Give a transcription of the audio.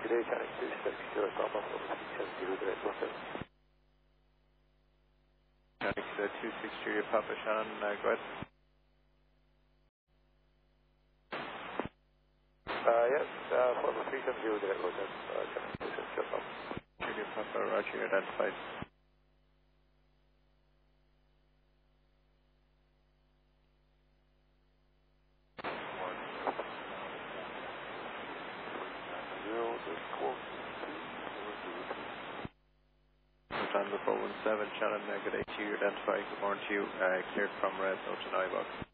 good day, Channel 260, Alpha, 370, direct 17. Channel 260, Papa Shannon, go ahead. Yes, for the 370, direct 17, Channel 260, Alpha. Julia Papa, roger, identified. Tango 417, Shannon, good day to you, identified, good morning to you, cleared from red, out to Nybox.